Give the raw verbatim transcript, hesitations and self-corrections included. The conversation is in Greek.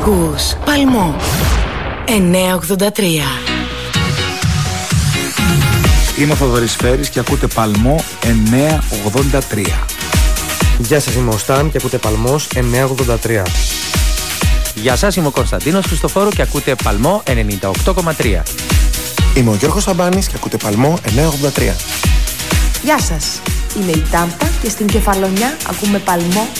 Ακούς Παλμό εννιακόσια ογδόντα τρία. Είμαι ο Θοδωρής Φέρης και ακούτε Παλμό εννιακόσια ογδόντα τρία. Γεια σας, είμαι ο Σταν και ακούτε Παλμός εννιακόσια ογδόντα τρία. Γεια σας, είμαι ο Κωνσταντίνος Χριστοφόρου και ακούτε Παλμό ενενήντα οκτώ κόμμα τρία. Είμαι ο Γιώργος Σαμπάνης και ακούτε Παλμό εννιακόσια ογδόντα τρία. Γεια σας, είμαι η Τάμπα και στην Κεφαλονιά ακούμε Παλμό